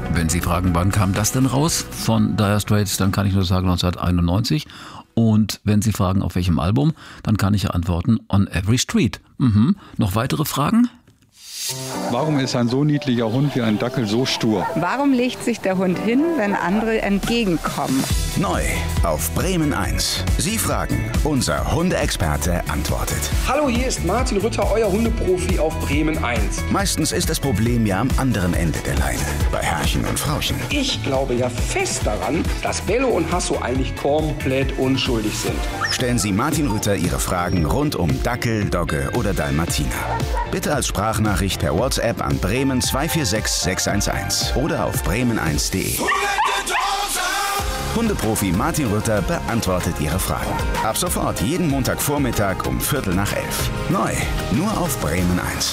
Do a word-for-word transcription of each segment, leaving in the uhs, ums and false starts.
Wenn Sie fragen, wann kam das denn raus von Dire Straits, dann kann ich nur sagen neunzehnhunderteinundneunzig. Und wenn Sie fragen, auf welchem Album, dann kann ich ja antworten, On Every Street. Mhm. Noch weitere Fragen? Warum ist ein so niedlicher Hund wie ein Dackel so stur? Warum legt sich der Hund hin, wenn andere entgegenkommen? Neu auf Bremen eins. Sie fragen, unser Hundeexperte antwortet. Hallo, hier ist Martin Rütter, euer Hundeprofi auf Bremen eins. Meistens ist das Problem ja am anderen Ende der Leine, bei Herrchen und Frauchen. Ich glaube ja fest daran, dass Bello und Hasso eigentlich komplett unschuldig sind. Stellen Sie Martin Rütter Ihre Fragen rund um Dackel, Dogge oder Dalmatiner. Bitte als Sprachnachricht per WhatsApp an Bremen zwei vier sechs sechs eins eins oder auf bremen eins punkt de. Hundeprofi Martin Rütter beantwortet Ihre Fragen. Ab sofort jeden Montagvormittag um Viertel nach elf. Neu, nur auf Bremen eins.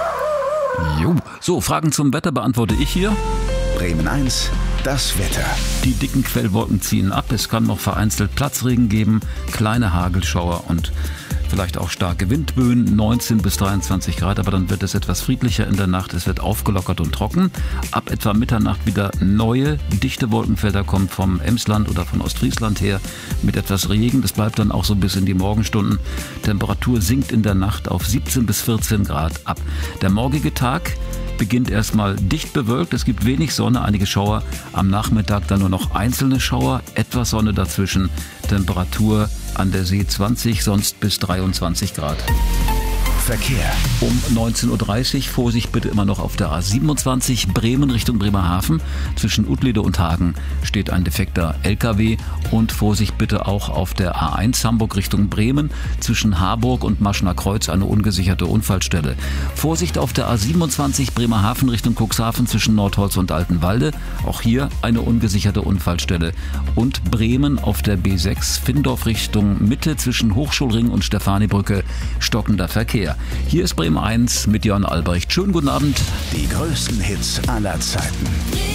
Jo. So, Fragen zum Wetter beantworte ich hier. Bremen eins, das Wetter. Die dicken Quellwolken ziehen ab. Es kann noch vereinzelt Platzregen geben, kleine Hagelschauer und vielleicht auch starke Windböen, neunzehn bis dreiundzwanzig Grad, aber dann wird es etwas friedlicher in der Nacht. Es wird aufgelockert und trocken. Ab etwa Mitternacht wieder neue, dichte Wolkenfelder kommen vom Emsland oder von Ostfriesland her mit etwas Regen. Das bleibt dann auch so bis in die Morgenstunden. Temperatur sinkt in der Nacht auf siebzehn bis vierzehn Grad ab. Der morgige Tag beginnt erstmal dicht bewölkt. Es gibt wenig Sonne, einige Schauer. Am Nachmittag dann nur noch einzelne Schauer, etwas Sonne dazwischen. Temperatur an der See zwanzig, sonst bis dreiundzwanzig Grad. Verkehr. Um neunzehn Uhr dreißig, Vorsicht bitte immer noch auf der A siebenundzwanzig, Bremen Richtung Bremerhaven. Zwischen Uttlede und Hagen steht ein defekter L K W. Und Vorsicht bitte auch auf der A eins Hamburg Richtung Bremen. Zwischen Harburg und Maschner Kreuz eine ungesicherte Unfallstelle. Vorsicht auf der A siebenundzwanzig, Bremerhaven Richtung Cuxhaven zwischen Nordholz und Altenwalde. Auch hier eine ungesicherte Unfallstelle. Und Bremen auf der B sechs, Findorf Richtung Mitte zwischen Hochschulring und Stefanibrücke stockender Verkehr. Hier ist Bremen eins mit Jörn Albrecht. Schönen guten Abend. Die größten Hits aller Zeiten.